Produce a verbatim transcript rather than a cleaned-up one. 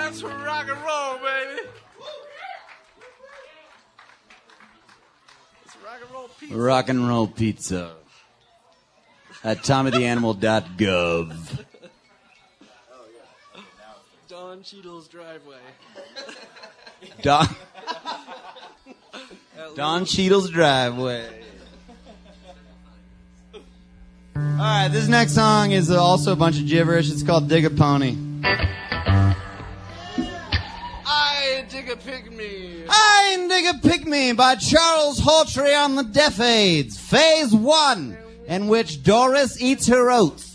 That's rock and roll, baby. It's rock and roll pizza. Rock and roll pizza. At tommy the animal dot gov. Don Cheadle's driveway. Don, Don Cheadle's driveway. All right, this next song is also a bunch of gibberish. It's called Dig a Pony. I dig a pygmy. I Dig a Pygmy by Charles Hawtrey on the Deaf Aids. Phase one, in which Doris eats her oats.